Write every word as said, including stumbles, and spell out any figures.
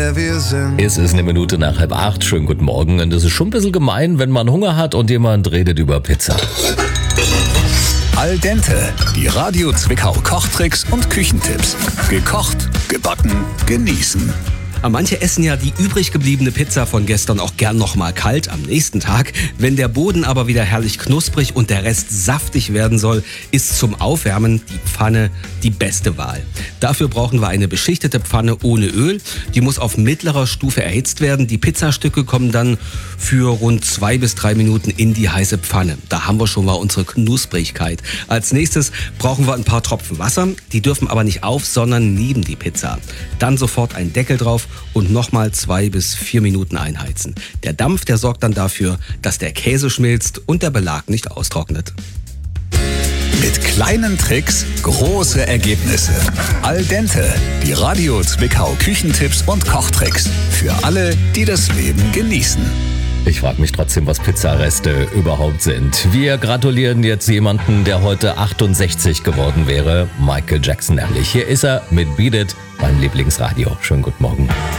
wer wir sind. Es ist eine Minute nach halb acht. Schönen guten Morgen. Und es ist schon ein bisschen gemein, wenn man Hunger hat und jemand redet über Pizza. Al dente, die Radio Zwickau Kochtricks und Küchentipps. Gekocht, gebacken, genießen. Aber manche essen ja die übrig gebliebene Pizza von gestern auch gern nochmal kalt am nächsten Tag. Wenn der Boden aber wieder herrlich knusprig und der Rest saftig werden soll, ist zum Aufwärmen die Pfanne die beste Wahl. Dafür brauchen wir eine beschichtete Pfanne ohne Öl. Die muss auf mittlerer Stufe erhitzt werden. Die Pizzastücke kommen dann für rund zwei bis drei Minuten in die heiße Pfanne. Da haben wir schon mal unsere Knusprigkeit. Als nächstes brauchen wir ein paar Tropfen Wasser. Die dürfen aber nicht auf, sondern neben die Pizza. Dann sofort einen Deckel drauf und nochmal zwei bis vier Minuten einheizen. Der Dampf, der sorgt dann dafür, dass der Käse schmilzt und der Belag nicht austrocknet. Mit kleinen Tricks große Ergebnisse. Al dente, die Radio Zwickau Küchentipps und Kochtricks. Für alle, die das Leben genießen. Ich frage mich trotzdem, was Pizzareste überhaupt sind. Wir gratulieren jetzt jemanden, der heute achtundsechzig geworden wäre. Michael Jackson nämlich. Hier ist er mit Beat It, mein Lieblingsradio. Schönen guten Morgen.